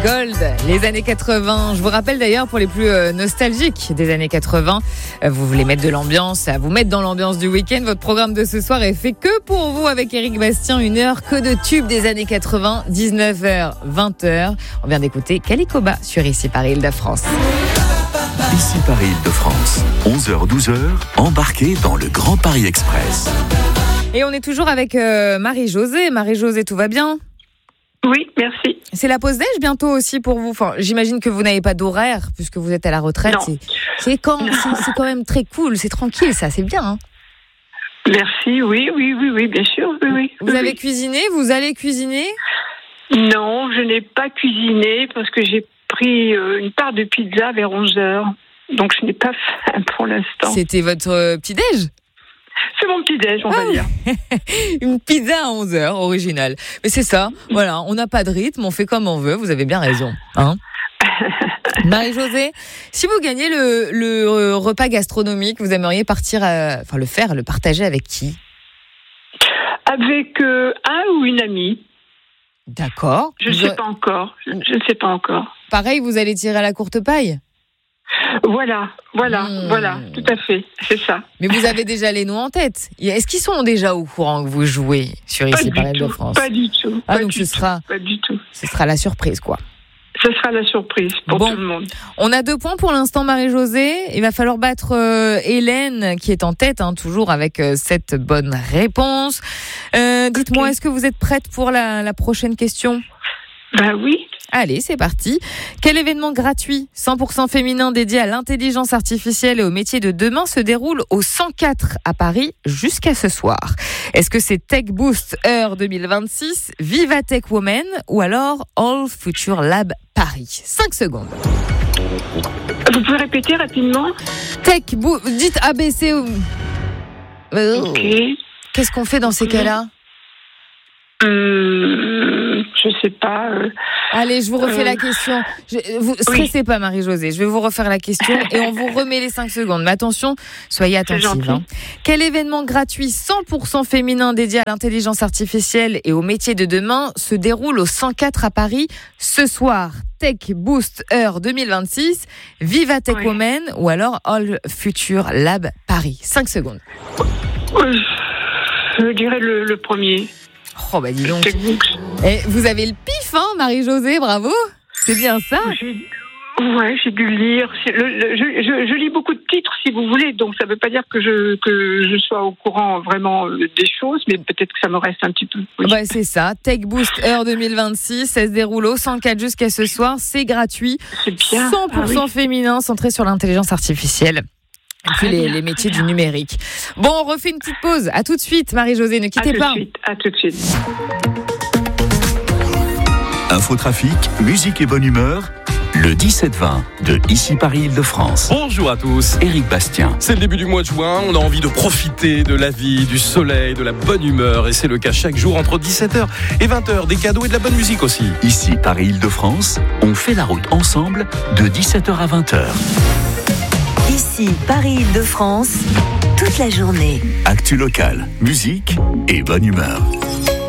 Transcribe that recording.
Gold, les années 80. Je vous rappelle d'ailleurs pour les plus nostalgiques des années 80, vous voulez mettre de l'ambiance, à vous mettre dans l'ambiance du week-end. Votre programme de ce soir est fait que pour vous avec Éric Bastien, 1 heure que de tubes des années 80, 19h, 20h. On vient d'écouter Calicoba sur Ici Paris Île-de-France. Ici Paris Île-de-France, 11h, 12h, embarquez dans le Grand Paris Express. Et on est toujours avec Marie-Josée. Marie-Josée, tout va bien ? Oui, merci. C'est la pause déj bientôt aussi pour vous. Enfin, j'imagine que vous n'avez pas d'horaire puisque vous êtes à la retraite. Non. C'est quand même très cool, c'est tranquille, ça, c'est bien. Hein. Merci, oui, bien sûr. Oui. Vous avez cuisiné ? Vous allez cuisiner ? Non, je n'ai pas cuisiné parce que j'ai pris une part de pizza vers 11h. Donc je n'ai pas faim pour l'instant. C'était votre petit-déj ? C'est mon petit-déj, on va dire. Une pizza à 11h, originale. Mais c'est ça, voilà, on n'a pas de rythme, on fait comme on veut, vous avez bien raison. Hein. Marie-Josée, si vous gagnez le repas gastronomique, vous aimeriez le partager avec qui ? Avec un ou une amie. D'accord. Je ne sais pas encore. Je ne sais pas encore. Pareil, vous allez tirer à la courte paille ? Voilà, tout à fait, c'est ça. Mais vous avez déjà les noms en tête. Est-ce qu'ils sont déjà au courant que vous jouez sur Ici Paris Île-de-France ? Pas du tout. Ah, pas donc du ce tout, sera, pas du tout. Ce sera la surprise, quoi. Ce sera la surprise pour tout le monde. On a 2 points pour l'instant, Marie-Josée. Il va falloir battre Hélène, qui est en tête, toujours avec cette bonne réponse. Dites-moi, est-ce que vous êtes prête pour la prochaine question ? Ben oui. Allez, c'est parti. Quel événement gratuit, 100% féminin dédié à l'intelligence artificielle et aux métiers de demain se déroule au 104 à Paris jusqu'à ce soir ? Est-ce que c'est Tech Boost Heure 2026, Viva Tech Women ou alors All Future Lab Paris ? 5 secondes. Vous pouvez répéter rapidement ? Tech Boost, dites ABC. Ok. Qu'est-ce qu'on fait dans ces cas-là ? Je sais pas. Allez, je vous refais la question. Vous stressez pas, Marie-Josée. Je vais vous refaire la question et on vous remet les 5 secondes. Mais attention, soyez attentifs. Hein. Quel événement gratuit 100% féminin dédié à l'intelligence artificielle et aux métiers de demain se déroule au 104 à Paris ce soir ? Tech Boost Heure 2026, Viva Tech Women ou alors All Future Lab Paris ? 5 secondes. Je dirais le premier. Oh bah dis donc. Et vous avez le pif, hein, Marie-Josée, bravo. C'est bien ça. J'ai dû lire. Je lis beaucoup de titres, si vous voulez, donc ça ne veut pas dire que je sois au courant vraiment des choses, mais peut-être que ça me reste un petit peu. Oui. Bah c'est ça. Tech Boost Heure 2026, ça se déroule au 104 jusqu'à ce soir. C'est gratuit. C'est bien. 100% féminin, centré sur l'intelligence artificielle. Et puis les métiers du numérique. Bon, on refait une petite pause. À tout de suite, Marie-Josée, ne quittez pas. À tout de suite. Infotrafic, musique et bonne humeur, le 17-20 de Ici Paris Île-de-France. Bonjour à tous. Éric Bastien. C'est le début du mois de juin, on a envie de profiter de la vie, du soleil, de la bonne humeur et c'est le cas chaque jour entre 17h et 20h, des cadeaux et de la bonne musique aussi. Ici Paris Île-de-France, on fait la route ensemble de 17h à 20h. Ici Paris Île-de-France, toute la journée. Actu local, musique et bonne humeur.